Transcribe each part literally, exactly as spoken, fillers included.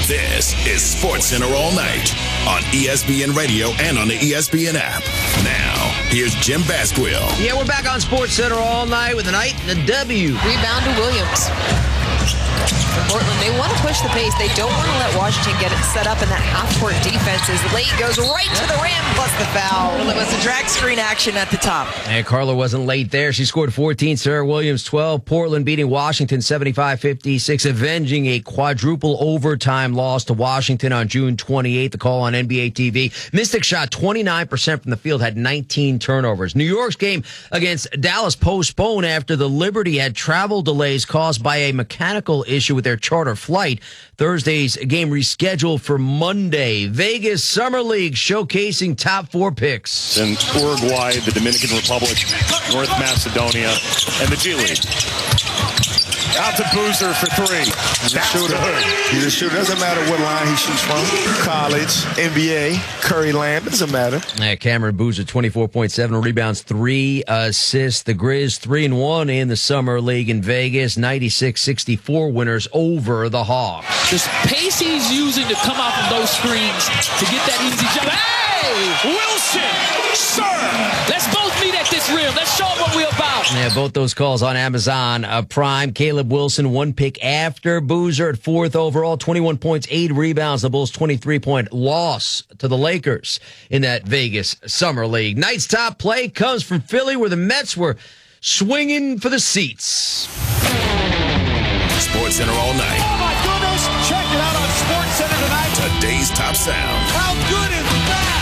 This is SportsCenter All Night on E S P N Radio and on the E S P N app. Now, here's Jim Basquill. Yeah, we're back on SportsCenter All Night with a night and a W. Rebound to Williams. For Portland, they want to push the pace. They don't want to let Washington get it set up in that half-court defense. As late goes right to the rim, plus the foul. Well, it was a drag screen action at the top. And Carla wasn't late there. She scored fourteen, Sarah Williams twelve. Portland beating Washington seventy-five fifty-six, avenging a quadruple overtime loss to Washington on June twenty-eighth. The call on N B A T V. Mystics shot twenty-nine percent from the field, had nineteen turnovers. New York's game against Dallas postponed after the Liberty had travel delays caused by a mechanical issue with their charter flight. Thursday's game rescheduled for Monday. Vegas Summer League showcasing top four picks. In Uruguay, the Dominican Republic, North Macedonia, and the G League. Out to Boozer for three. He's a shooter. He's a shooter. Doesn't matter what line he shoots from. College, N B A, Curry Land. Doesn't matter. Yeah, Cameron Boozer, twenty-four point seven rebounds, three assists. The Grizz, three and one in the Summer League in Vegas. ninety-six sixty-four winners over the Hawks. This pace he's using to come off of those screens to get that easy jump. Hey! Wilson! Sir! Let's both meet at this rim. Let's show them what we're about. Yeah, both those calls on Amazon uh, Prime. Caleb Wilson, one pick after Boozer at fourth overall, twenty-one points, eight rebounds. The Bulls' twenty-three point loss to the Lakers in that Vegas Summer League. Night's top play comes from Philly, where the Mets were swinging for the seats. SportsCenter All Night. Oh, my goodness. Check it out on SportsCenter tonight. Today's top sound. How good is that?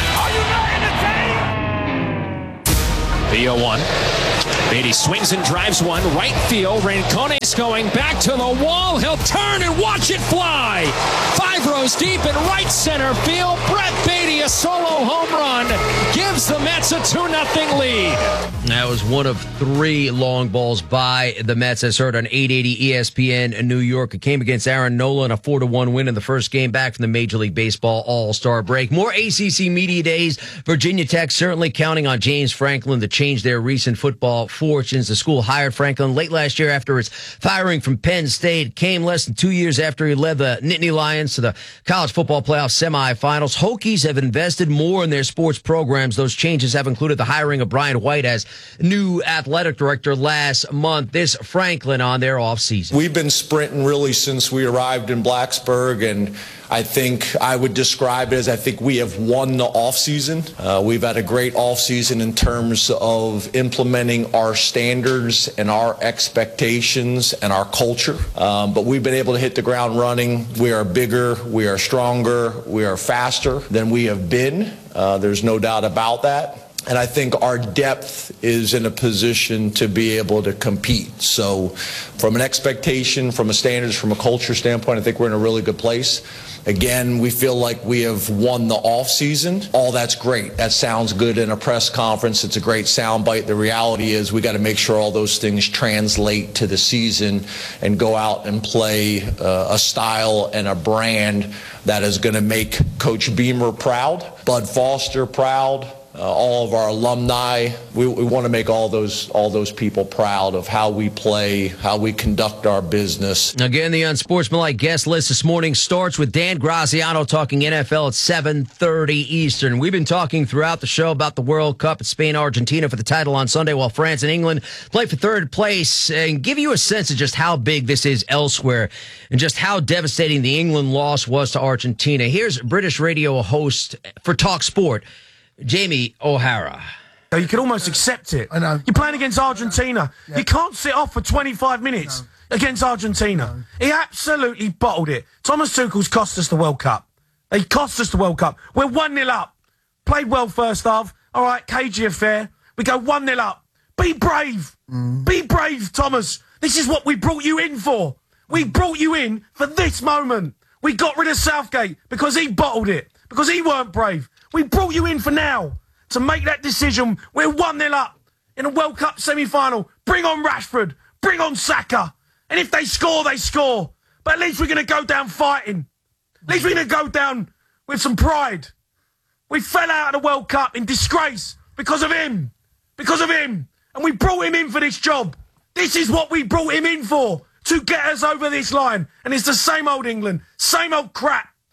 Are you ready to take? The oh one. Beatty swings and drives one. Right field. Rincones going back to the wall. He'll turn and watch it fly. Five rows deep in right center field. Brett Beatty, a solo home run, gives the Mets a two nothing lead. That was one of three long balls by the Mets, as heard on eight eighty E S P N in New York. It came against Aaron Nola in a four to one win in the first game back from the Major League Baseball All-Star break. More A C C Media Days. Virginia Tech certainly counting on James Franklin to change their recent football fortunes. The school hired Franklin late last year after his firing from Penn State. It came less than two years after he led the Nittany Lions to the college football playoff semifinals. Hokies have invested more in their sports programs. Those changes have included the hiring of Brian White as new athletic director last month. This Franklin on their offseason. We've been sprinting really since we arrived in Blacksburg, and I think I would describe it as I think we have won the offseason. Uh, we've had a great offseason in terms of implementing our standards and our expectations and our culture. Um, but we've been able to hit the ground running. We are bigger, we are stronger, we are faster than we have been. Uh, there's no doubt about that. And I think our depth is in a position to be able to compete. So from an expectation, from a standards, from a culture standpoint, I think we're in a really good place. Again, we feel like we have won the offseason. All that's great. That sounds good in a press conference. It's a great soundbite. The reality is we got to make sure all those things translate to the season and go out and play uh, a style and a brand that is going to make Coach Beamer proud, Bud Foster proud, Uh, all of our alumni. We, we want to make all those all those people proud of how we play, how we conduct our business. Again, the unsportsmanlike guest list this morning starts with Dan Graziano talking N F L at seven thirty Eastern. We've been talking throughout the show about the World Cup at Spain, Argentina for the title on Sunday, while France and England play for third place, and give you a sense of just how big this is elsewhere and just how devastating the England loss was to Argentina. Here's British radio host for Talk Sport, Jamie O'Hara. You can almost accept it. I know. You're playing against Argentina. Yeah. You can't sit off for twenty-five minutes No. against Argentina. No. He absolutely bottled it. Thomas Tuchel's cost us the World Cup. He cost us the World Cup. We're one nil up. Played well first half. All right, cagey affair. We go one nil up. Be brave. Mm. Be brave, Thomas. This is what we brought you in for. We brought you in for this moment. We got rid of Southgate because he bottled it, because he weren't brave. We brought you in for now to make that decision. We're one nil up in a World Cup semi-final. Bring on Rashford. Bring on Saka. And if they score, they score. But at least we're going to go down fighting. At least we're going to go down with some pride. We fell out of the World Cup in disgrace because of him. Because of him. And we brought him in for this job. This is what we brought him in for, to get us over this line. And it's the same old England. Same old crap.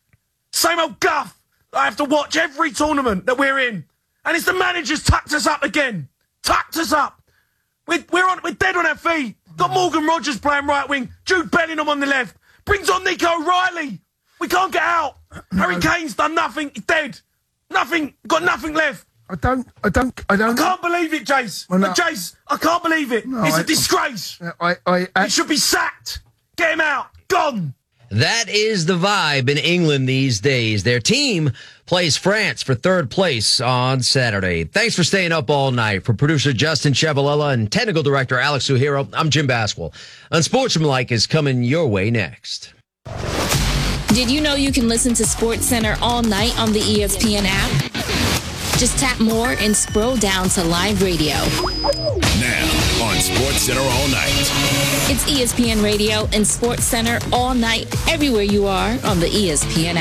Same old guff. I have to watch every tournament that we're in. And it's the managers tucked us up again. Tucked us up. We're, we're, on, we're dead on our feet. Got Morgan Rogers playing right wing. Jude Bellingham on the left. Brings on Nico O'Reilly. We can't get out. Harry Kane's done nothing. He's dead. Nothing. Got nothing left. I don't, I don't, I don't. I can't believe it, Jace. Well, no. Jace, I can't believe it. No, it's I, a disgrace. I, I, I, he should be sacked. Get him out. Gone. That is the vibe in England these days. Their team plays France for third place on Saturday. Thanks for staying up all night. For producer Justin Chavalella and technical director Alex Suhiro, I'm Jim Basquil. Unsportsmanlike is coming your way next. Did you know you can listen to SportsCenter all night on the E S P N app? Just tap more and scroll down to live radio. Now on SportsCenter all night. It's E S P N Radio and SportsCenter all night, everywhere you are on the E S P N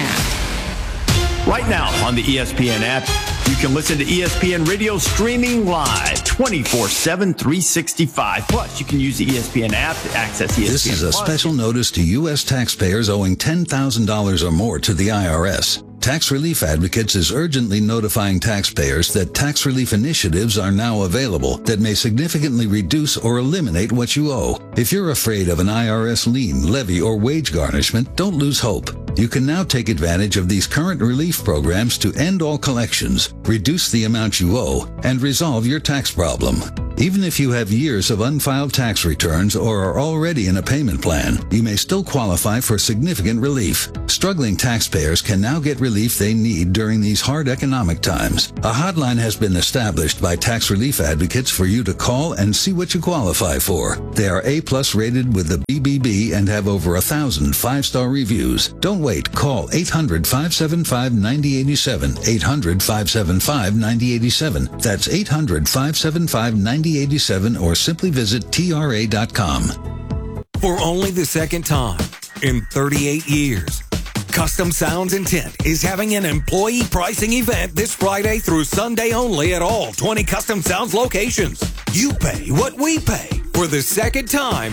app. Right now on the E S P N app, you can listen to E S P N Radio streaming live twenty-four seven, three sixty-five. Plus, you can use the E S P N app to access E S P N This is a Plus. special notice to U S taxpayers owing ten thousand dollars or more to the I R S. Tax Relief Advocates is urgently notifying taxpayers that tax relief initiatives are now available that may significantly reduce or eliminate what you owe. If you're afraid of an I R S lien, levy, or wage garnishment, don't lose hope. You can now take advantage of these current relief programs to end all collections, reduce the amount you owe, and resolve your tax problem. Even if you have years of unfiled tax returns or are already in a payment plan, you may still qualify for significant relief. Struggling taxpayers can now get relief they need during these hard economic times. A hotline has been established by Tax Relief Advocates for you to call and see what you qualify for. They are A-plus rated with the B B B and have over a thousand five-star reviews. Don't wait. Call eight hundred, five seven five, nine zero eight seven. eight hundred, five seven five, nine zero eight seven. That's eight hundred, five seven five, nine zero eight seven or simply visit T R A dot com. For only the second time in thirty-eight years, Custom Sounds and Tint is having an employee pricing event this Friday through Sunday only at all twenty Custom Sounds locations. You pay what we pay for the second time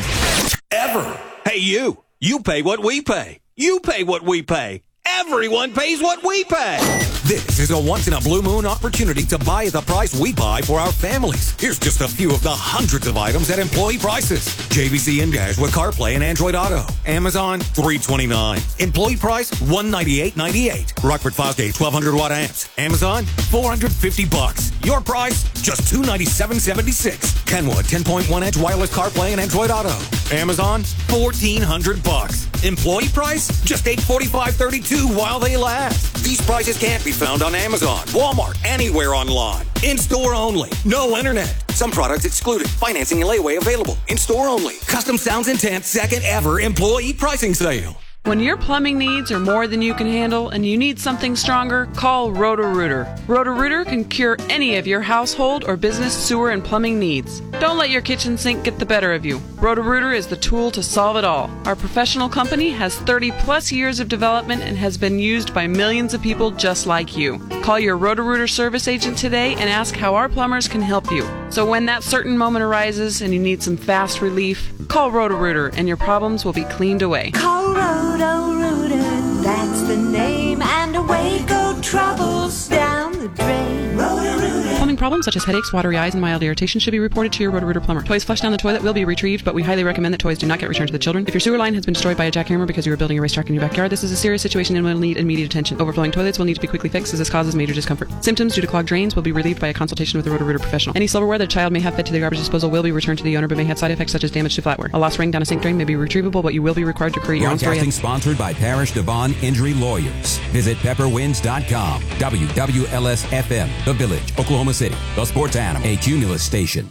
ever. Hey, you. You pay what we pay. You pay what we pay. Everyone pays what we pay. This is a once-in-a-blue moon opportunity to buy at the price we buy for our families. Here's just a few of the hundreds of items at employee prices. J V C in-dash with CarPlay and Android Auto. Amazon, three hundred twenty-nine dollars. Employee price, one hundred ninety-eight ninety-eight. Rockford Fosgate, twelve hundred watt amps. Amazon, four hundred fifty bucks. Your price, just two hundred ninety-seven seventy-six. Kenwood, ten point one inch wireless CarPlay and Android Auto. Amazon, fourteen hundred bucks. Employee price, just eight forty-five thirty-two while they last. These prices can't be found on Amazon, Walmart, anywhere online. In-store only. No internet. Some products excluded. Financing and layaway available. In-store only. Custom Sounds and Tint second ever employee pricing sale. When your plumbing needs are more than you can handle and you need something stronger, call Roto-Rooter. Roto-Rooter can cure any of your household or business sewer and plumbing needs. Don't let your kitchen sink get the better of you. Roto-Rooter is the tool to solve it all. Our professional company has thirty plus years of development and has been used by millions of people just like you. Call your Roto-Rooter service agent today and ask how our plumbers can help you. So when that certain moment arises and you need some fast relief, call Roto-Rooter and your problems will be cleaned away. Call Roto-Rooter, that's the name, and away go troubles down the drain. Roto-Rooter. Plumbing problems such as headaches, watery eyes, and mild irritation should be reported to your Roto-Rooter plumber. Toys flushed down the toilet will be retrieved, but we highly recommend that toys do not get returned to the children. If your sewer line has been destroyed by a jackhammer because you are building a racetrack in your backyard, this is a serious situation and will need immediate attention. Overflowing toilets will need to be quickly fixed as this causes major discomfort. Symptoms due to clogged drains will be relieved by a consultation with a Roto-Rooter professional. Any silverware that a child may have fed to the garbage disposal will be returned to the owner but may have side effects such as damage to flatware. A lost ring down a sink drain may be retrievable, but you will be required to create your own story. Broadcasting sponsored by Parish Devon Injury Lawyers. Visit pepper winds dot com. W W L S F M, The Village, Oklahoma City. The Sports Animal, a Cumulus station.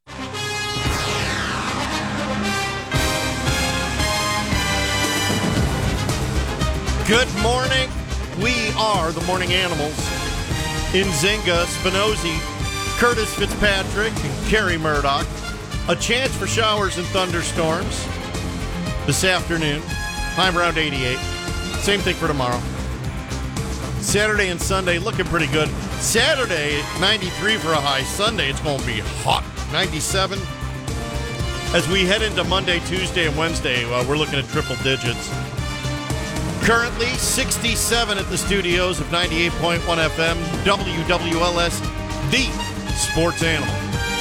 Good morning. We are the Morning Animals. Nzinga, Spinozzi, Curtis Fitzpatrick, and Kerry Murdoch. A chance for showers and thunderstorms this afternoon. High around eighty-eight. Same thing for tomorrow. Saturday and Sunday looking pretty good. Saturday, ninety-three for a high. Sunday, it's going to be hot. ninety-seven. As we head into Monday, Tuesday, and Wednesday, uh, we're looking at triple digits. Currently sixty-seven at the studios of ninety-eight point one F M, W W L S, the sports animal.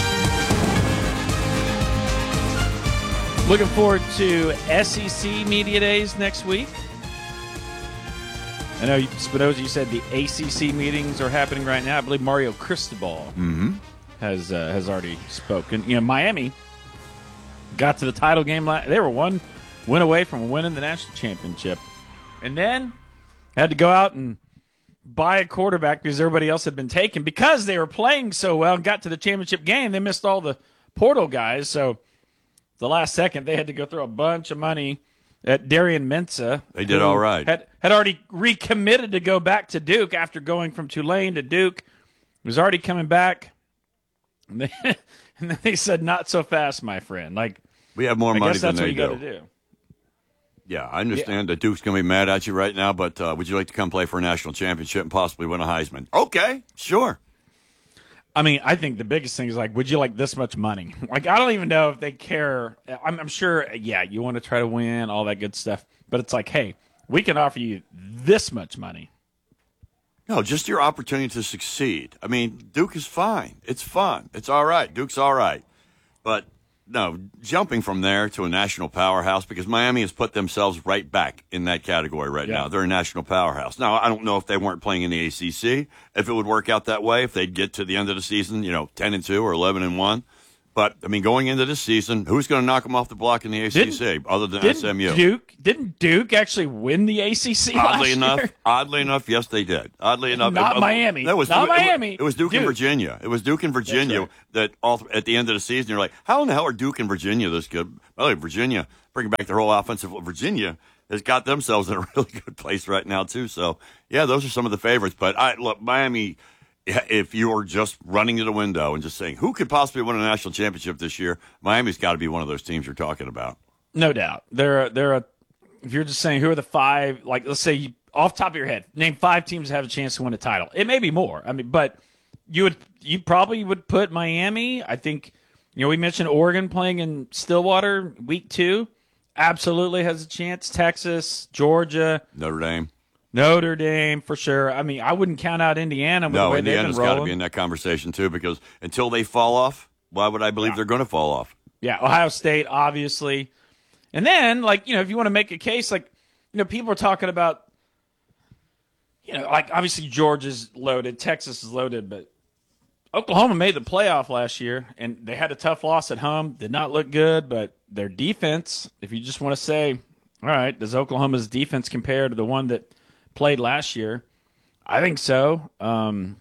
Looking forward to S E C Media Days next week. I know, Spinoza, you said the A C C meetings are happening right now. I believe Mario Cristobal mm-hmm. has uh, has already spoken. You know, Miami got to the title game. Last, they were one win away from winning the national championship. And then had to go out and buy a quarterback because everybody else had been taken. Because they were playing so well and got to the championship game, they missed all the portal guys. So the last second, they had to go throw a bunch of money at Darian Mensah. They did all right. Had, had already recommitted to go back to Duke after going from Tulane to Duke. He was already coming back. And, they, and then they said, not so fast, my friend. Like, we have more I money guess than that's they what you do. got to do. Yeah, I understand yeah. that Duke's going to be mad at you right now, but uh, would you like to come play for a national championship and possibly win a Heisman? Okay, sure. I mean, I think the biggest thing is, like, would you like this much money? Like, I don't even know if they care. I'm, I'm sure, yeah, you want to try to win, all that good stuff. But it's like, hey, we can offer you this much money. No, just your opportunity to succeed. I mean, Duke is fine. It's fun. It's all right. Duke's all right. But, no, jumping from there to a national powerhouse, because Miami has put themselves right back in that category right yeah. now. They're a national powerhouse. Now, I don't know if they weren't playing in the A C C, if it would work out that way, if they'd get to the end of the season, you know, ten and two or eleven and one. But, I mean, going into this season, who's going to knock them off the block in the A C C didn't, other than S M U? Duke, didn't Duke actually win the A C C oddly last enough, year? Oddly enough, yes, they did. Oddly enough. Not it, Miami. That was, Not it, Miami. It was Duke, Duke and Virginia. It was Duke and Virginia right. that all at the end of the season, you're like, how in the hell are Duke and Virginia this good? Well, Virginia, bringing back their whole offensive. Virginia has got themselves in a really good place right now, too. So, yeah, those are some of the favorites. But, I look, Miami, if you're just running to the window and just saying, who could possibly win a national championship this year, Miami's got to be one of those teams you're talking about. No doubt. They're, they're a, if you're just saying who are the five, like, let's say, you, off the top of your head, name five teams that have a chance to win a title. It may be more. I mean, but you would, you probably would put Miami. I think, you know, we mentioned Oregon playing in Stillwater week two. Absolutely has a chance. Texas, Georgia. Notre Dame. Notre Dame, for sure. I mean, I wouldn't count out Indiana. With no, the way Indiana's got to be in that conversation, too, because until they fall off, why would I believe yeah. they're going to fall off? Yeah, Ohio State, obviously. And then, like, you know, if you want to make a case, like, you know, people are talking about, you know, like, obviously Georgia's loaded, Texas is loaded, but Oklahoma made the playoff last year, and they had a tough loss at home. Did not look good, but their defense, if you just want to say, all right, does Oklahoma's defense compare to the one that played last year? I think so. Um,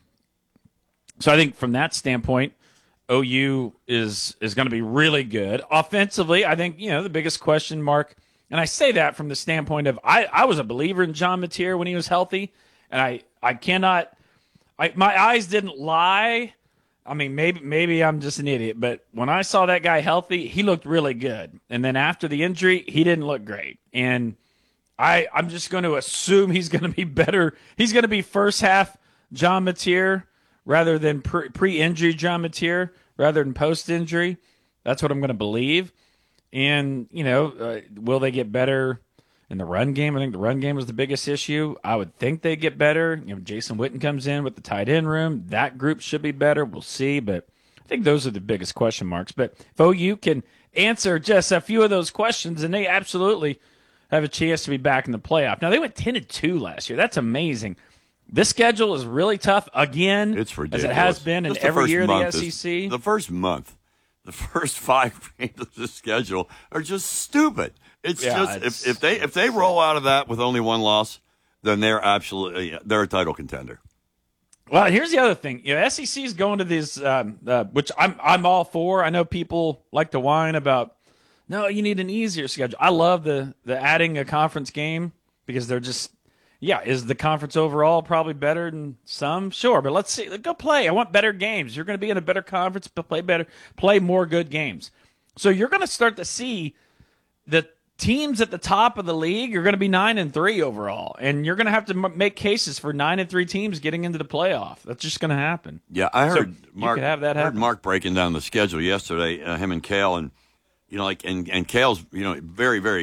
so I think from that standpoint, O U is is going to be really good. Offensively, I think, you know, the biggest question mark, and I say that from the standpoint of I, I was a believer in John Mateer when he was healthy, and I, I cannot I, – my eyes didn't lie. I mean, maybe maybe I'm just an idiot, but when I saw that guy healthy, he looked really good. And then after the injury, he didn't look great. And I, I'm just going to assume he's going to be better. He's going to be first half John Mateer rather than pre- pre-injury John Mateer rather than post-injury. That's what I'm going to believe. And, you know, uh, will they get better in the run game? I think the run game was the biggest issue. I would think they get better. You know, Jason Witten comes in with the tight end room. That group should be better. We'll see. But I think those are the biggest question marks. But if O U can answer just a few of those questions, and they absolutely – have a chance to be back in the playoff. Now, they went ten and two last year. That's amazing. This schedule is really tough, again, it's ridiculous. As it has been in every year of the S E C. Is, the first month, the first five games of the schedule are just stupid. It's yeah, just it's, if, if they if they roll out of that with only one loss, then they're absolutely they're a title contender. Well, here's the other thing. You know, S E C is going to these, um, uh, which I'm I'm all for. I know people like to whine about, no, you need an easier schedule. I love the the adding a conference game because they're just, yeah, is the conference overall probably better than some? Sure, but let's see. Go play. I want better games. You're going to be in a better conference, but play better, play more good games. So you're going to start to see the teams at the top of the league are going to be nine and three overall, and you're going to have to m- make cases for nine and three teams getting into the playoff. That's just going to happen. Yeah, I heard so Mark. You could have that happen. Heard Mark breaking down the schedule yesterday. Uh, him and Kale, and you know, like, and and Kale's, you know, very very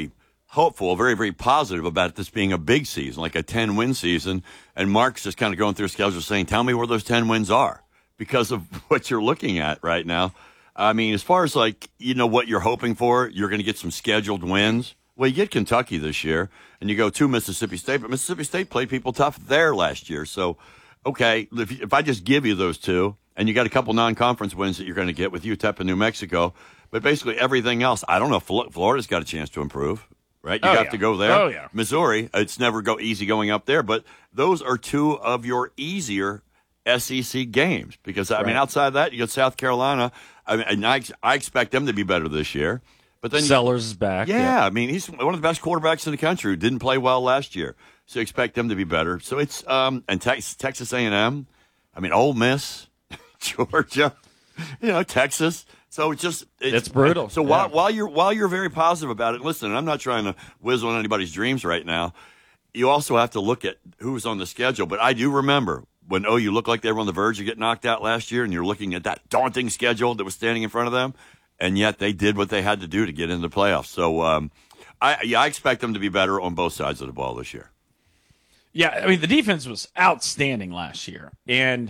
hopeful, very, very positive about this being a big season, like a ten-win season. And Mark's just kind of going through a schedule saying, tell me where those ten wins are because of what you're looking at right now. I mean, as far as, like, you know, what you're hoping for, you're going to get some scheduled wins. Well, you get Kentucky this year, and you go to Mississippi State, but Mississippi State played people tough there last year. So, okay, if, if I just give you those two, and you got a couple non-conference wins that you're going to get with U T E P and New Mexico, but basically everything else, I don't know, Florida's got a chance to improve. Right, you oh, have yeah. to go there. Oh, yeah. Missouri, it's never go easy going up there, but those are two of your easier S E C games because I right. mean, outside of that, you got South Carolina. I mean, and I, I expect them to be better this year. But then Sellers is back. Yeah, yeah, I mean, he's one of the best quarterbacks in the country who didn't play well last year, so you expect them to be better. So it's um and Texas, Texas A and M. I mean, Ole Miss, Georgia, you know, Texas. So it's just it's, it's brutal. So yeah. while while you're while you're very positive about it, listen, I'm not trying to whiz on anybody's dreams right now. You also have to look at who's on the schedule. But I do remember when oh, you looked like they were on the verge of getting knocked out last year, and you're looking at that daunting schedule that was standing in front of them, and yet they did what they had to do to get into the playoffs. So um, I yeah, I expect them to be better on both sides of the ball this year. Yeah, I mean the defense was outstanding last year, and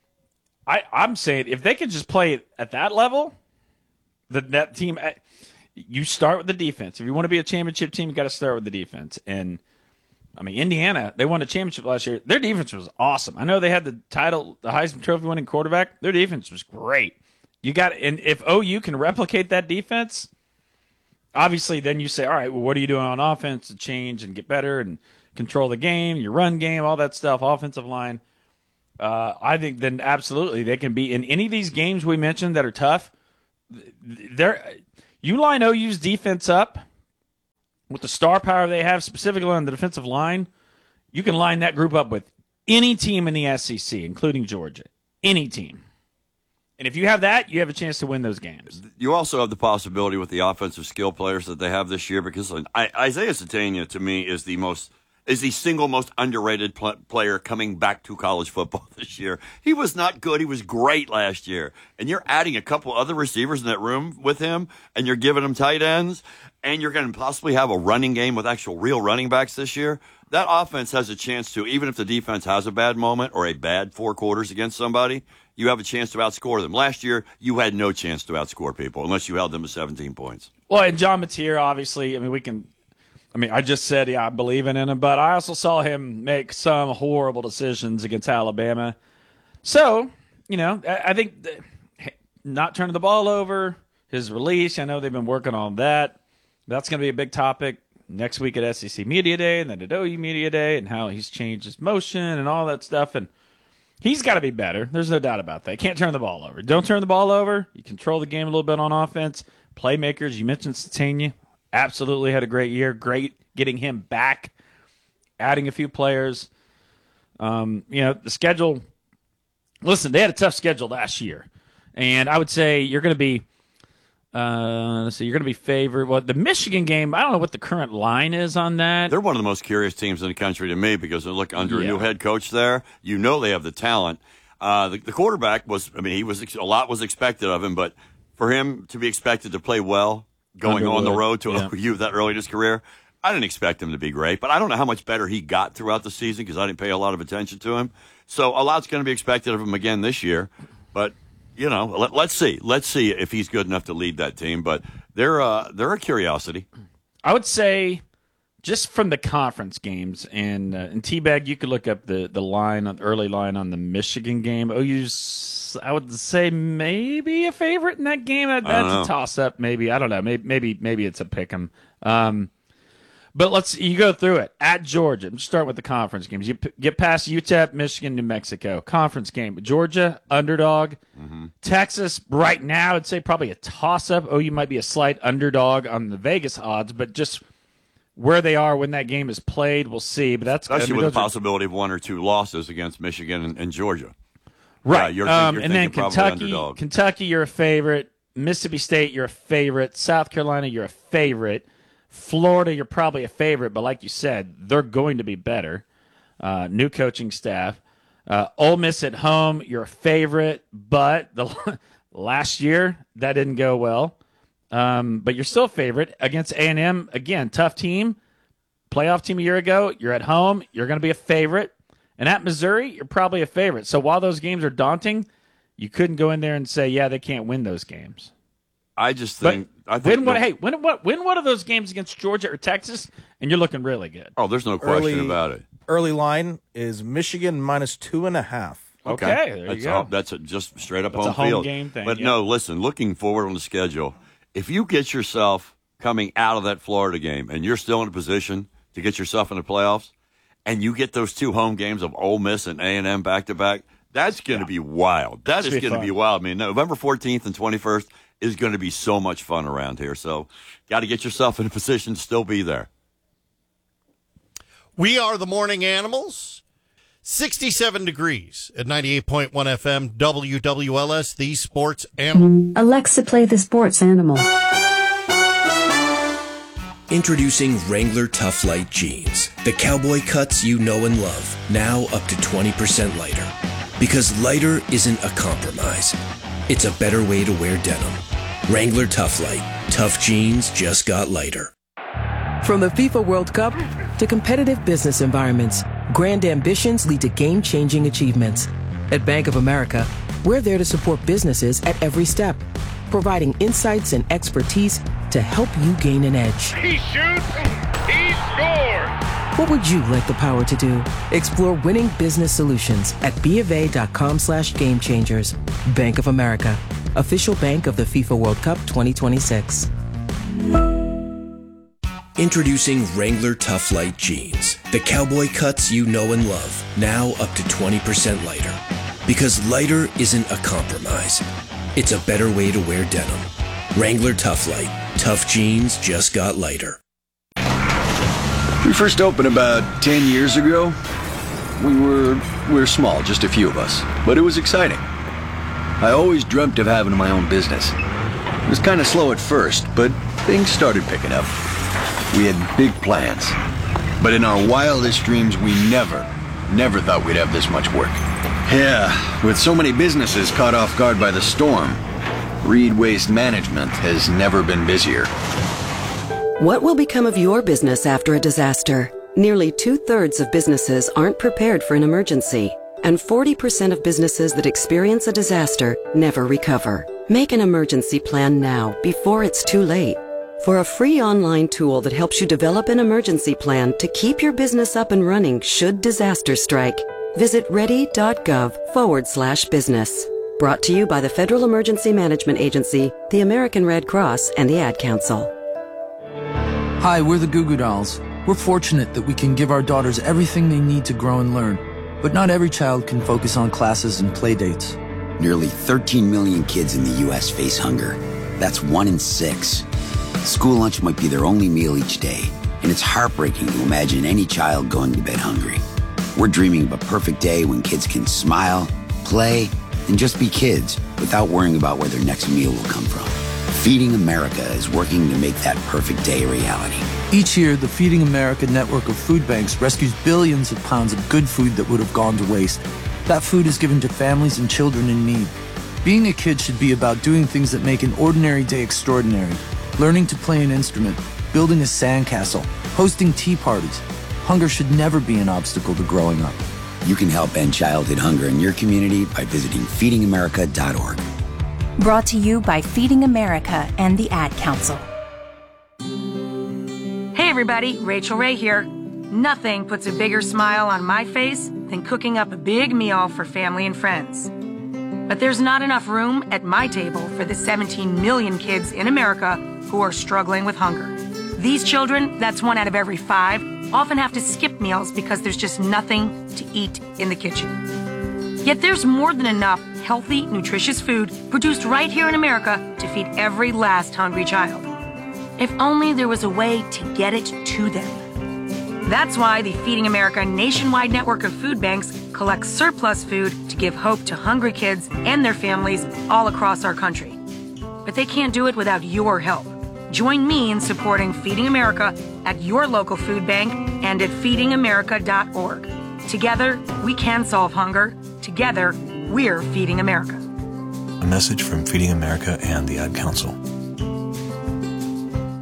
I I'm saying if they could just play at that level. The, that team, you start with the defense. If you want to be a championship team, you got to start with the defense. And, I mean, Indiana, they won a championship last year. Their defense was awesome. I know they had the title, the Heisman Trophy winning quarterback. Their defense was great. You got, and if O U can replicate that defense, obviously then you say, all right, well, what are you doing on offense to change and get better and control the game, your run game, all that stuff, offensive line. Uh, I think then absolutely they can be in any of these games we mentioned that are tough. They're, you line O U's defense up with the star power they have, specifically on the defensive line. You can line that group up with any team in the S E C, including Georgia. Any team. And if you have that, you have a chance to win those games. You also have the possibility with the offensive skill players that they have this year because I, Isaiah Satania, to me, is the most is the single most underrated pl- player coming back to college football this year. He was not good. He was great last year. And you're adding a couple other receivers in that room with him, and you're giving him tight ends, and you're going to possibly have a running game with actual real running backs this year. That offense has a chance to, even if the defense has a bad moment or a bad four quarters against somebody, you have a chance to outscore them. Last year, you had no chance to outscore people unless you held them to seventeen points. Well, and John Mateer, obviously, I mean, we can – I mean, I just said, yeah, I believe in him, but I also saw him make some horrible decisions against Alabama. So, you know, I, I think the, not turning the ball over, his release, I know they've been working on that. That's going to be a big topic next week at S E C Media Day and then at O U Media Day and how he's changed his motion and all that stuff. And he's got to be better. There's no doubt about that. He can't turn the ball over. Don't turn the ball over. You control the game a little bit on offense. Playmakers, you mentioned Satania. Absolutely had a great year. Great getting him back, adding a few players. Um, you know, the schedule, listen, they had a tough schedule last year. And I would say you're going to be, uh, let's see, you're going to be favored. Well, the Michigan game, I don't know what the current line is on that. They're one of the most curious teams in the country to me because they look under Yeah. a new head coach there. You know they have the talent. Uh, the, the quarterback was, I mean, he was a lot was expected of him, but for him to be expected to play well, going Underwood, on the road to yeah. O U that early in his career, I didn't expect him to be great, but I don't know how much better he got throughout the season because I didn't pay a lot of attention to him. So a lot's going to be expected of him again this year. But, you know, let, let's see. Let's see if he's good enough to lead that team. But they're, uh, they're a curiosity. I would say just from the conference games, and uh, in T-Bag, you could look up the, the line, on the early line on the Michigan game. O U's, I would say, maybe a favorite in that game. That, that's a toss-up, maybe. I don't know. Maybe maybe, maybe it's a pick-em. Um, but let's you go through it. At Georgia, I'm just starting with the conference games. You p- get past U T E P, Michigan, New Mexico. Conference game. Georgia, underdog. Mm-hmm. Texas, right now, I'd say probably a toss-up. O U might be a slight underdog on the Vegas odds, but just where they are when that game is played, we'll see. But that's Especially I mean, with the are, possibility of one or two losses against Michigan and, and Georgia. right? Yeah, you're, um, you're and then thinking probably Kentucky, underdog. Kentucky, you're a favorite. Mississippi State, you're a favorite. South Carolina, you're a favorite. Florida, you're probably a favorite, but like you said, they're going to be better. Uh, new coaching staff. Uh, Ole Miss at home, you're a favorite, but the last year that didn't go well. Um, but you're still a favorite against A and M. Again, tough team, playoff team a year ago. You're at home. You're going to be a favorite. And at Missouri, you're probably a favorite. So while those games are daunting, you couldn't go in there and say, yeah, they can't win those games. I just think but I think win one. no, Hey, win what? Win one of those games against Georgia or Texas, and you're looking really good. Oh, there's no question early, about it. Early line is Michigan minus two and a half. Okay, there that's you go. A, that's a, just straight up That's home, a home field. game thing, But yeah. no, listen. Looking forward on the schedule, if you get yourself coming out of that Florida game and you're still in a position to get yourself in the playoffs, and you get those two home games of Ole Miss and A and M back to back, that's going to yeah. be wild. That That's is going to be wild. I mean, November fourteenth and twenty-first is going to be so much fun around here. So, got to get yourself in a position to still be there. We are the Morning Animals. sixty-seven degrees at ninety-eight point one F M, W W L S, the Sports Animal. Alexa, play the Sports Animal. Introducing Wrangler Tough Light Jeans. The cowboy cuts you know and love. Now up to twenty percent lighter. Because lighter isn't a compromise. It's a better way to wear denim. Wrangler Tough Light. Tough jeans just got lighter. From the FIFA World Cup to competitive business environments, grand ambitions lead to game-changing achievements. At Bank of America, we're there to support businesses at every step, providing insights and expertise to help you gain an edge. He shoots, he scores! What would you like the power to do? Explore winning business solutions at BofA.com slash game changers. Bank of America, official bank of the FIFA World Cup twenty twenty-six. Introducing Wrangler Tough Light Jeans. The cowboy cuts you know and love. Now up to twenty percent lighter. Because lighter isn't a compromise. It's a better way to wear denim. Wrangler Tough Light. Tough jeans just got lighter. We first opened about ten years ago. We were, we were small, just a few of us. But it was exciting. I always dreamt of having my own business. It was kind of slow at first, but things started picking up. We had big plans. But in our wildest dreams, we never, never thought we'd have this much work. Yeah, with so many businesses caught off guard by the storm, Reed Waste Management has never been busier. What will become of your business after a disaster? Nearly two-thirds of businesses aren't prepared for an emergency, and forty percent of businesses that experience a disaster never recover. Make an emergency plan now, before it's too late. For a free online tool that helps you develop an emergency plan to keep your business up and running should disaster strike, visit ready.gov forward slash business. Brought to you by the Federal Emergency Management Agency, the American Red Cross, and the Ad Council. Hi, we're the Goo Goo Dolls. We're fortunate that we can give our daughters everything they need to grow and learn. But not every child can focus on classes and play dates. Nearly thirteen million kids in the U S face hunger. That's one in six. School lunch might be their only meal each day, and it's heartbreaking to imagine any child going to bed hungry. We're dreaming of a perfect day when kids can smile, play, and just be kids without worrying about where their next meal will come from. Feeding America is working to make that perfect day a reality. Each year, the Feeding America network of food banks rescues billions of pounds of good food that would have gone to waste. That food is given to families and children in need. Being a kid should be about doing things that make an ordinary day extraordinary. Learning to play an instrument, building a sandcastle, hosting tea parties. Hunger should never be an obstacle to growing up. You can help end childhood hunger in your community by visiting feeding america dot org. Brought to you by Feeding America and the Ad Council. Hey everybody, Rachel Ray here. Nothing puts a bigger smile on my face than cooking up a big meal for family and friends. But there's not enough room at my table for the seventeen million kids in America who are struggling with hunger. These children, that's one out of every five, often have to skip meals because there's just nothing to eat in the kitchen. Yet there's more than enough healthy, nutritious food produced right here in America to feed every last hungry child. If only there was a way to get it to them. That's why the Feeding America nationwide network of food banks collects surplus food to give hope to hungry kids and their families all across our country. But they can't do it without your help. Join me in supporting Feeding America at your local food bank and at feeding america dot org. Together, we can solve hunger. Together, we're Feeding America. A message from Feeding America and the Ad Council.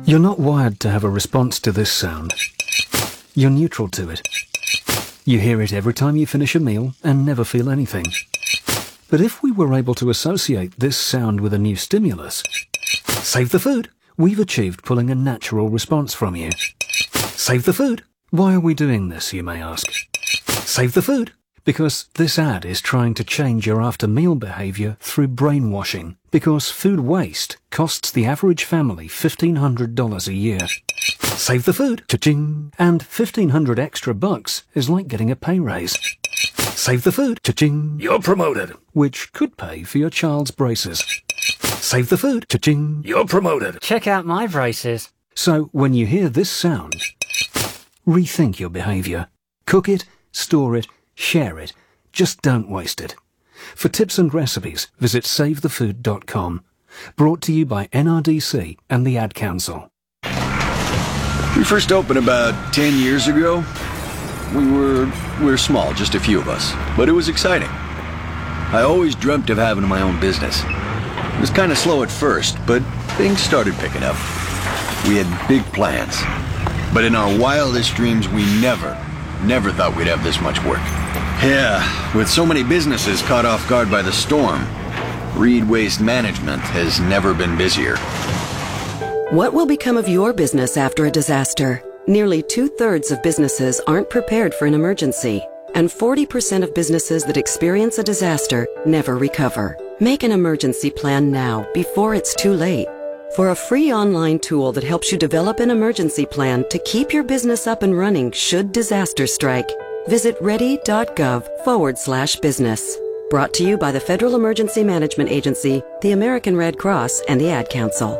You're not wired to have a response to this sound. You're neutral to it. You hear it every time you finish a meal and never feel anything. But if we were able to associate this sound with a new stimulus, save the food, we've achieved pulling a natural response from you. Save the food. Why are we doing this, you may ask? Save the food. Because this ad is trying to change your after-meal behavior through brainwashing. Because food waste costs the average family fifteen hundred dollars a year. Save the food. Cha-ching. And fifteen hundred extra bucks is like getting a pay raise. Save the food. Cha-ching. You're promoted. Which could pay for your child's braces. Save the food. Cha-ching. You're promoted. Check out my braces. So when you hear this sound, rethink your behavior. Cook it, store it, share it. Just don't waste it. For tips and recipes, visit save the food dot com. Brought to you by N R D C and the Ad Council. We first opened about ten years ago. We were, we were small, just a few of us. But it was exciting. I always dreamt of having my own business. It was kind of slow at first, but things started picking up. We had big plans. But in our wildest dreams, we never, never thought we'd have this much work. Yeah, with so many businesses caught off guard by the storm, Reed Waste Management has never been busier. What will become of your business after a disaster? Nearly two-thirds of businesses aren't prepared for an emergency, and forty percent of businesses that experience a disaster never recover. Make an emergency plan now, before it's too late. For a free online tool that helps you develop an emergency plan to keep your business up and running should disaster strike, visit ready.gov forward slash business. Brought to you by the Federal Emergency Management Agency, the American Red Cross, and the Ad Council.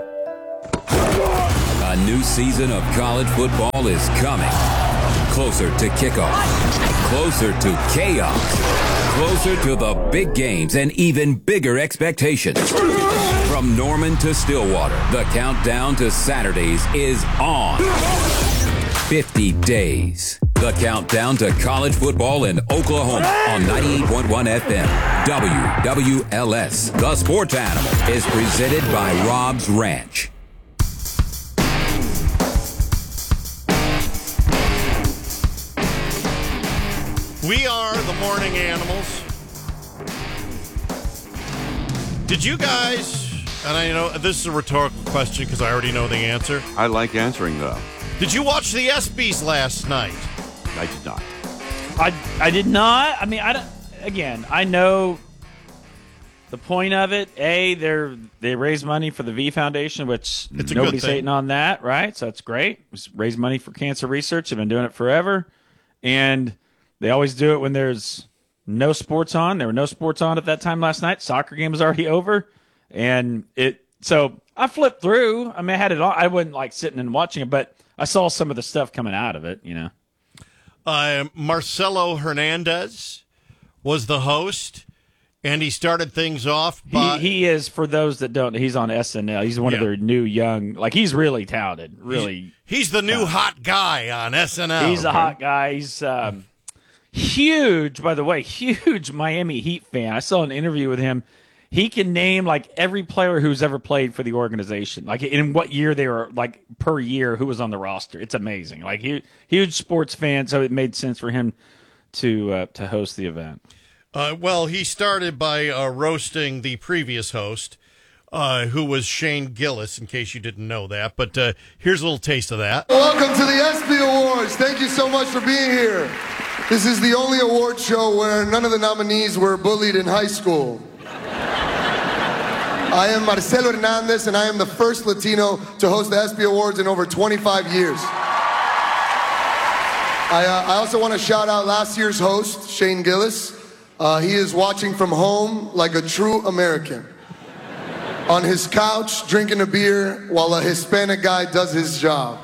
A new season of college football is coming. Closer to kickoff. Closer to chaos. Closer to the big games and even bigger expectations. From Norman to Stillwater, the countdown to Saturdays is on. fifty days. The countdown to college football in Oklahoma on ninety-eight point one F M. W W L S. The Sports Animal is presented by Rob's Ranch. We are the Morning Animals. Did you guys, and I know this is a rhetorical question because I already know the answer. I like answering though. Did you watch the ESPYs last night? I did not. I I did not. I mean, I don't, again, I know the point of it. A, they're they raise money for the V Foundation, which it's a nobody's good thing. hating on that, right? So that's great. Raise money for cancer research. They've been doing it forever, and they always do it when there's no sports on. There were no sports on at that time last night. Soccer game was already over, and it. So I flipped through. I mean, I had it on. I wasn't like sitting and watching it, but I saw some of the stuff coming out of it. You know, uh, Marcelo Hernandez was the host, and he started things off. By, he he is, for those that don't, he's on S N L. He's one Yeah. of their new young. Like he's really talented. Really, He's, he's the new talented. hot guy on S N L. He's a hot guy. He's um, huge, by the way, huge Miami Heat fan. I saw an interview with him. He can name like every player who's ever played for the organization, like in what year they were, like per year who was on the roster. It's amazing. Like he, huge sports fan, so it made sense for him to uh, to host the event. Uh, well, he started by uh, roasting the previous host, uh, who was Shane Gillis, in case you didn't know that. But uh, here's a little taste of that. Welcome to the ESPY Awards. Thank you so much for being here. This is the only award show where none of the nominees were bullied in high school. I am Marcelo Hernandez, and I am the first Latino to host the ESPY Awards in over twenty-five years. I, uh, I also want to shout out last year's host, Shane Gillis. Uh, he is watching from home like a true American. On his couch, drinking a beer while a Hispanic guy does his job.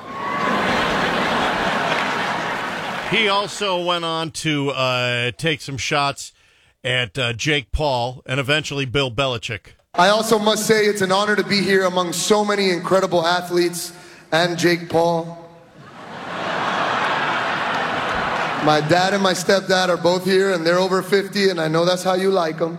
He also went on to uh, take some shots at uh, Jake Paul and eventually Bill Belichick. I also must say it's an honor to be here among so many incredible athletes and Jake Paul. My dad and my stepdad are both here, and they're over fifty, and I know that's how you like them.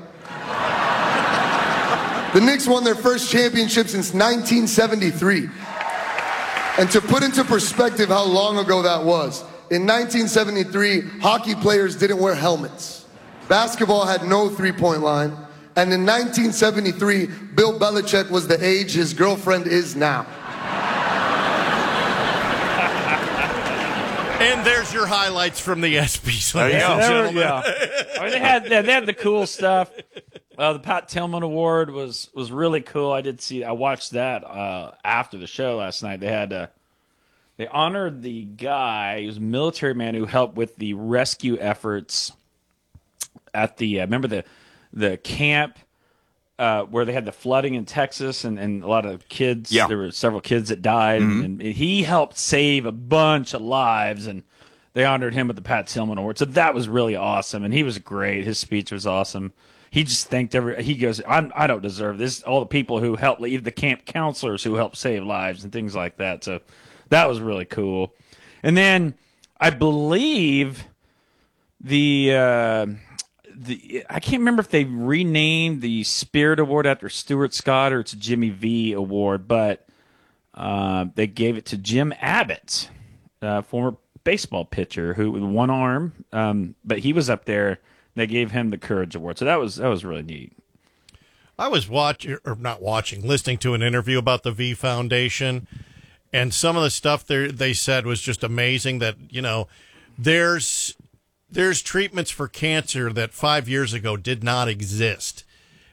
The Knicks won their first championship since nineteen seventy-three. And to put into perspective how long ago that was, in nineteen seventy-three, hockey players didn't wear helmets. Basketball had no three-point line. And in nineteen seventy-three, Bill Belichick was the age his girlfriend is now. And there's your highlights from the ESPYs. There you ladies go. and gentlemen. Yeah. I mean, they had they, they had the cool stuff. Uh, the Pat Tillman Award was was really cool. I did see. I watched that uh, after the show last night. They had uh, they honored the guy. He was a military man who helped with the rescue efforts at the. Uh, remember the the camp uh, where they had the flooding in Texas and, and a lot of kids. Yeah. There were several kids that died, Mhm. and, and he helped save a bunch of lives. And they honored him with the Pat Tillman Award. So that was really awesome, and he was great. His speech was awesome. He just thanked every. He goes, I'm, I don't deserve this. All the people who helped, even the camp counselors who helped save lives and things like that. So that was really cool. And then I believe the uh, the I can't remember if they renamed the Spirit Award after Stuart Scott or it's a Jimmy V Award, but uh, they gave it to Jim Abbott, uh, former baseball pitcher who with one arm, um, but he was up there. They gave him the Courage Award, so that was that was really neat. I was watching, or not watching, listening to an interview about the V Foundation, and some of the stuff they they said was just amazing. That you know, there's there's treatments for cancer that five years ago did not exist,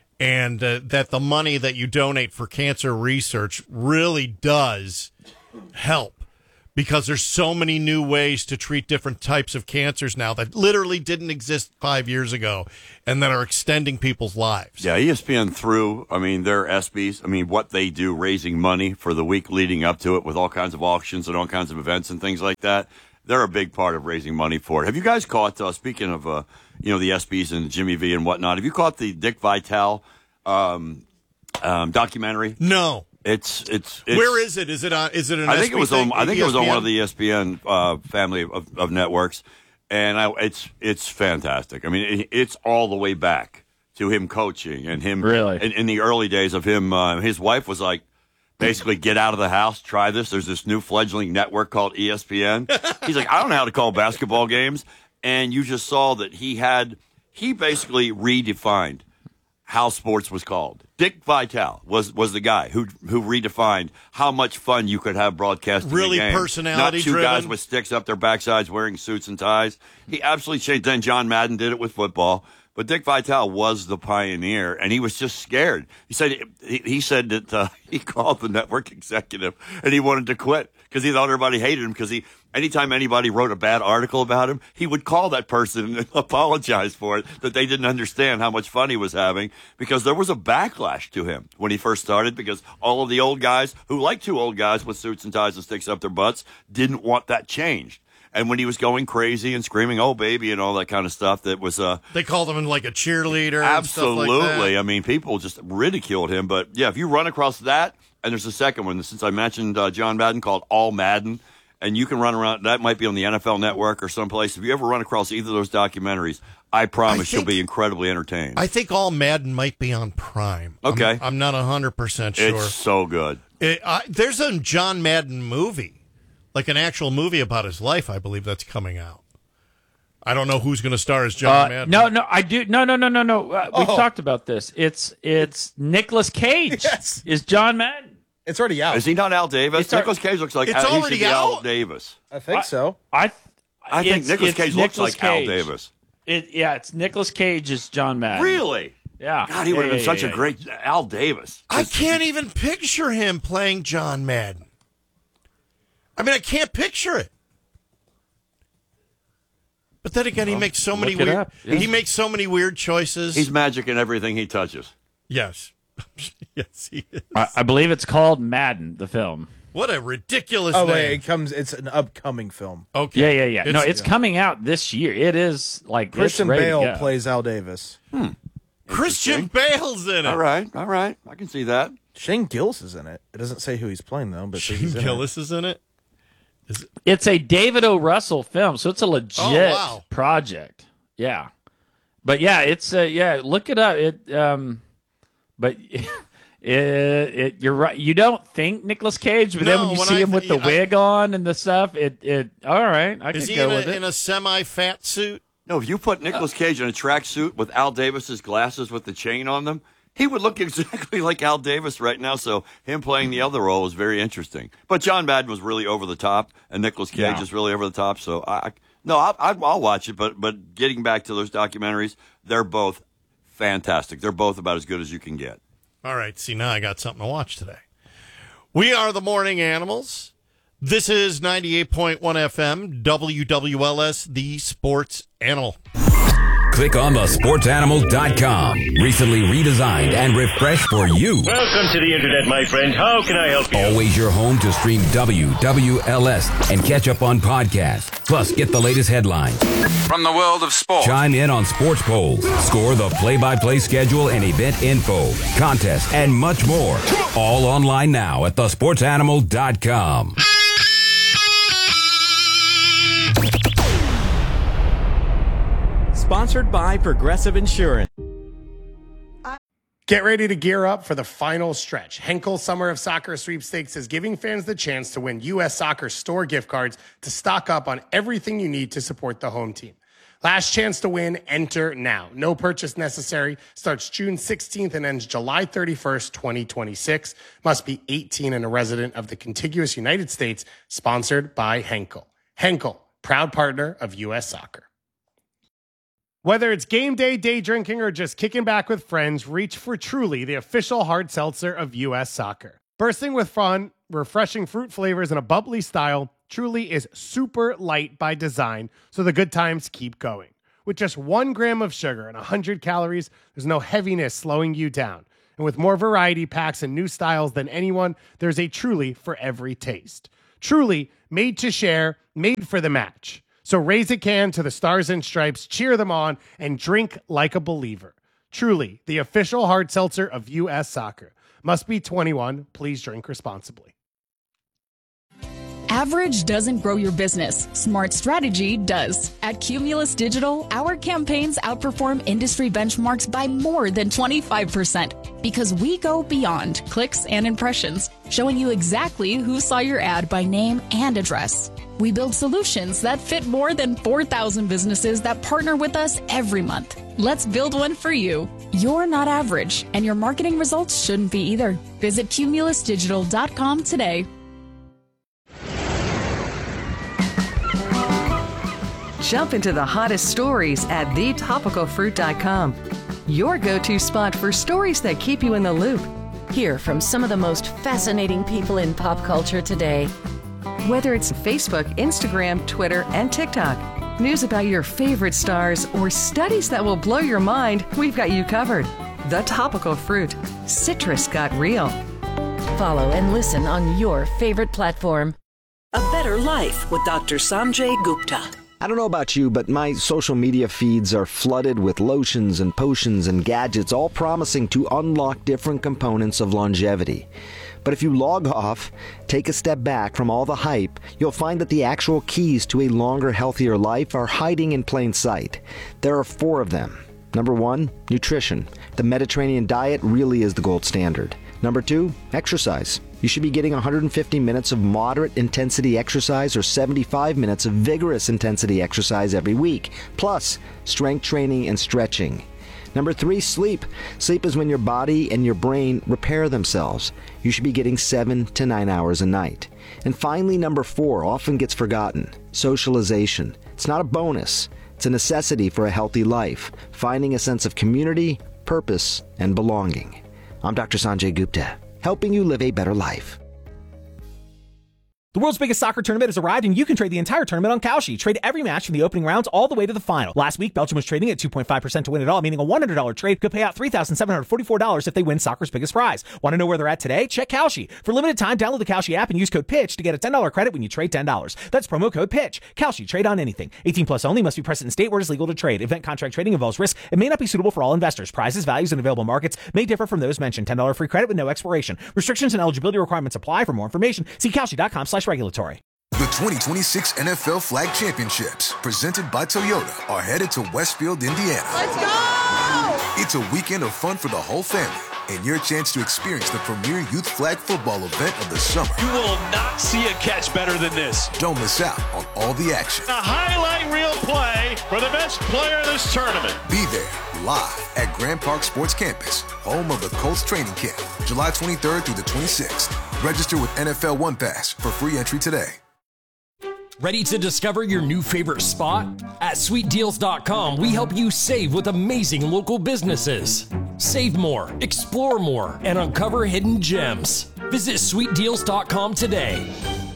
and uh, that the money that you donate for cancer research really does help. Because there's so many new ways to treat different types of cancers now that literally didn't exist five years ago and that are extending people's lives. Yeah, E S P N through, I mean, their ESPYs, I mean, what they do raising money for the week leading up to it with all kinds of auctions and all kinds of events and things like that, they're a big part of raising money for it. Have you guys caught, uh, speaking of, uh, you know, the ESPYs and Jimmy V and whatnot, have you caught the Dick Vitale um, um, documentary? No. It's, it's it's Where is it? Is it on? Is it an? I think S B it was thing? on. I think E S P N? it was on one of the E S P N uh, family of, of networks, and I, it's it's fantastic. I mean, it, it's all the way back to him coaching and him really in, in the early days of him. Uh, his wife was like, basically, get out of the house, try this. There's this new fledgling network called E S P N. He's like, I don't know how to call basketball games, and you just saw that he had he basically redefined how sports was called. Dick Vitale was was the guy who who redefined how much fun you could have broadcasting Really a game. personality Not two driven. guys with sticks up their backsides wearing suits and ties. He absolutely changed. Then John Madden did it with football. But Dick Vitale was the pioneer, and he was just scared. He said he, he said that uh, he called the network executive, and he wanted to quit because he thought everybody hated him. Because he, anytime anybody wrote a bad article about him, he would call that person and apologize for it, that they didn't understand how much fun he was having. Because there was a backlash to him when he first started, because all of the old guys who like two old guys with suits and ties and sticks up their butts didn't want that changed. And when he was going crazy and screaming, "Oh, baby," and all that kind of stuff, that was uh, they called him like a cheerleader. Absolutely. And stuff like that. I mean, people just ridiculed him. But yeah, if you run across that, and there's a second one, since I mentioned uh, John Madden, called All Madden, and you can run around. That might be on the N F L Network or someplace. If you ever run across either of those documentaries, I promise I you'll be incredibly entertained. I think All Madden might be on Prime. Okay, I'm, I'm not one hundred percent sure. It's so good. It, I, there's a John Madden movie. Like an actual movie about his life, I believe that's coming out. I don't know who's going to star as John Uh, Madden. no, no, I do. No, no, no, no, no. Uh, We've Oh. talked about this. It's it's Nicolas Cage. Yes, is John Madden. It's already out. Is he not Al Davis? It's al- Nicolas Cage looks like It's Al, he already should be Al out? Davis. I think so. I I think it's- Nicolas it's Cage looks Nicolas like Al Cage. Davis. It, yeah, it's Nicolas Cage as John Madden. Really? Yeah. God, he Yeah, would have yeah, been such yeah, a yeah. great Al Davis. I can't even picture him playing John Madden. I mean, I can't picture it. But then again, he Well, makes so many look it weird. up, yeah. He makes so many weird choices. He's magic in everything he touches. Yes, yes, he is. I, I believe it's called Madden, the film. What a ridiculous Oh name. wait, it comes. It's an upcoming film. Okay. Yeah, yeah, yeah. no, It's- it's coming out this year. It is like Christian it's ready to Bale go. plays Al Davis. Hmm. Christian Bale's in it. All right, all right. I can see that. Shane Gillis is in it. It doesn't say who he's playing though, but Shane he's in Gillis is in it. Is it? It's a David O. Russell film, so it's a legit Oh, wow. project. Yeah, but yeah, it's uh, yeah. Look it up. It um, but It, it, you're right. You don't think Nicolas Cage, but No, then when you when see I him with the th- I- wig on and the stuff, it it all right. I Is can he go in a, with it. in a semi-fat suit? No, if you put Nicolas Cage in a tracksuit with Al Davis's glasses with the chain on them, he would look exactly like Al Davis right now. So him playing the other role was very interesting. But John Madden was really over the top, and Nicolas Cage Yeah. is really over the top. So I, no, I, I, I'll watch it. But but getting back to those documentaries, they're both fantastic. They're both about as good as you can get. All right, see, now I got something to watch today. We are the Morning Animals. This is ninety-eight point one F M, W W L S, the Sports Animal. Click on the sports animal dot com. Recently redesigned and refreshed for you. Welcome to the internet, my friend. How can I help you? Always your home to stream W W L S and catch up on podcasts. Plus, get the latest headlines. From the world of sport. Chime in on sports polls. Score the play-by-play schedule and event info, contests, and much more. All online now at the sports animal dot com. Sponsored by Progressive Insurance. Get ready to gear up for the final stretch. Henkel Summer of Soccer Sweepstakes is giving fans the chance to win U S Soccer store gift cards to stock up on everything you need to support the home team. Last chance to win, enter now. No purchase necessary. Starts June sixteenth and ends July thirty-first, twenty twenty-six. Must be eighteen and a resident of the contiguous United States. Sponsored by Henkel. Henkel, proud partner of U S Soccer. Whether it's game day, day drinking, or just kicking back with friends, reach for Truly, the official hard seltzer of U S Soccer. Bursting with fun, refreshing fruit flavors, and a bubbly style, Truly is super light by design, so the good times keep going. With just one gram of sugar and one hundred calories, there's no heaviness slowing you down. And with more variety packs and new styles than anyone, there's a Truly for every taste. Truly, made to share, made for the match. So raise a can to the Stars and Stripes, cheer them on, and drink like a believer. Truly, the official hard seltzer of U S Soccer. Must be twenty-one. Please drink responsibly. Average doesn't grow your business. Smart strategy does. At Cumulus Digital, our campaigns outperform industry benchmarks by more than twenty-five percent because we go beyond clicks and impressions, showing you exactly who saw your ad by name and address. We build solutions that fit more than four thousand businesses that partner with us every month. Let's build one for you. You're not average, and your marketing results shouldn't be either. Visit cumulus digital dot com today. Jump into the hottest stories at the topical fruit dot com. Your go-to spot for stories that keep you in the loop. Hear from some of the most fascinating people in pop culture today. Whether it's Facebook, Instagram, Twitter, and TikTok, news about your favorite stars, or studies that will blow your mind, we've got you covered. The Topical Fruit. Citrus got real. Follow and listen on your favorite platform. A Better Life with Doctor Sanjay Gupta. I don't know about you, but my social media feeds are flooded with lotions and potions and gadgets, all promising to unlock different components of longevity. But if you log off, take a step back from all the hype, you'll find that the actual keys to a longer, healthier life are hiding in plain sight. There are four of them. Number one, nutrition. The Mediterranean diet really is the gold standard. Number two, exercise. You should be getting one hundred fifty minutes of moderate intensity exercise or seventy-five minutes of vigorous intensity exercise every week, plus strength training and stretching. Number three, sleep. Sleep is when your body and your brain repair themselves. You should be getting seven to nine hours a night. And finally, number four, often gets forgotten, socialization. It's not a bonus. It's a necessity for a healthy life, finding a sense of community, purpose, and belonging. I'm Doctor Sanjay Gupta, helping you live a better life. The world's biggest soccer tournament has arrived, and you can trade the entire tournament on Kalshi. Trade every match from the opening rounds all the way to the final. Last week, Belgium was trading at two point five percent to win it all, meaning a one hundred dollars trade could pay out three thousand seven hundred forty-four dollars if they win soccer's biggest prize. Want to know where they're at today? Check Kalshi. For limited time, download the Kalshi app and use code PITCH to get a ten dollars credit when you trade ten dollars. That's promo code PITCH. Kalshi. Trade on anything. eighteen plus only. Must be present in state where it is legal to trade. Event contract trading involves risk. It may not be suitable for all investors. Prizes, values, and available markets may differ from those mentioned. ten dollars free credit with no expiration. Restrictions and eligibility requirements apply. For more information, see kalshi dot com slash regulatory. The twenty twenty-six N F L Flag Championships, presented by Toyota, are headed to Westfield, Indiana. Let's go! It's a weekend of fun for the whole family, and your chance to experience the premier youth flag football event of the summer. You will not see a catch better than this. Don't miss out on all the action. A highlight reel play for the best player of this tournament. Be there live at Grand Park Sports Campus, home of the Colts training camp, July twenty-third through the twenty-sixth. Register with N F L One Pass for free entry today. Ready to discover your new favorite spot? At sweet deals dot com, we help you save with amazing local businesses. Save more, explore more, and uncover hidden gems. Visit sweet deals dot com today.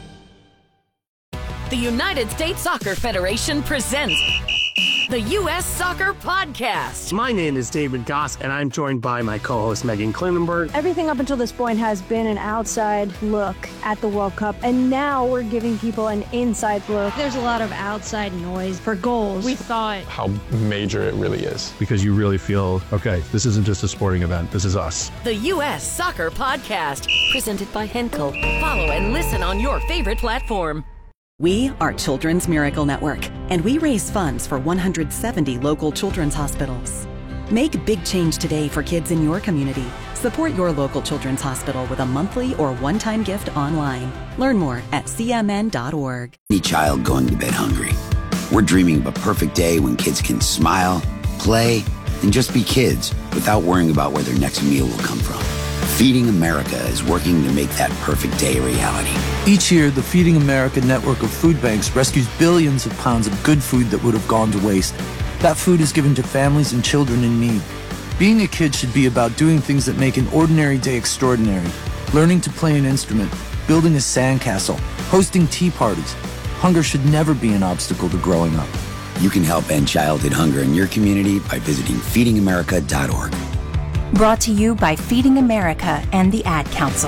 The United States Soccer Federation presents the U S Soccer Podcast. My name is David Goss, and I'm joined by my co-host Megan Klinenberg. Everything up until this point has been an outside look at the World Cup, and now we're giving people an inside look. There's a lot of outside noise for goals. We thought how major it really is. Because you really feel, okay, this isn't just a sporting event, this is us. The U S Soccer Podcast, presented by Henkel. Follow and listen on your favorite platform. We are Children's Miracle Network, and we raise funds for one hundred seventy local children's hospitals. Make a big change today for kids in your community. Support your local children's hospital with a monthly or one-time gift online. Learn more at c m n dot org. Any child going to bed hungry. We're dreaming of a perfect day when kids can smile, play, and just be kids without worrying about where their next meal will come from. Feeding America is working to make that perfect day a reality. Each year, the Feeding America network of food banks rescues billions of pounds of good food that would have gone to waste. That food is given to families and children in need. Being a kid should be about doing things that make an ordinary day extraordinary. Learning to play an instrument, building a sandcastle, hosting tea parties. Hunger should never be an obstacle to growing up. You can help end childhood hunger in your community by visiting feeding america dot org. Brought to you by Feeding America and the Ad Council.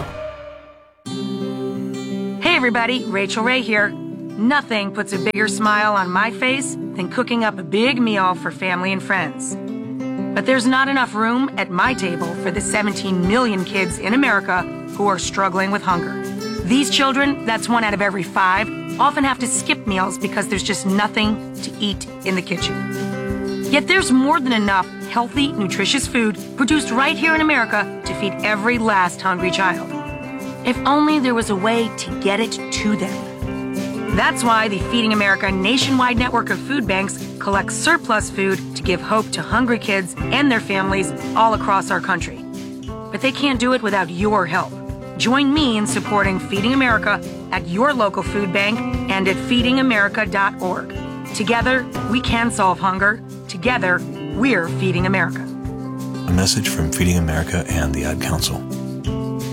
Hey everybody, Rachel Ray here. Nothing puts a bigger smile on my face than cooking up a big meal for family and friends. But there's not enough room at my table for the seventeen million kids in America who are struggling with hunger. These children, that's one out of every five, often have to skip meals because there's just nothing to eat in the kitchen. Yet there's more than enough healthy, nutritious food produced right here in America to feed every last hungry child. If only there was a way to get it to them. That's why the Feeding America nationwide network of food banks collects surplus food to give hope to hungry kids and their families all across our country. But they can't do it without your help. Join me in supporting Feeding America at your local food bank and at feeding america dot org. Together, we can solve hunger. Together, we're Feeding America. A message from Feeding America and the Ad Council.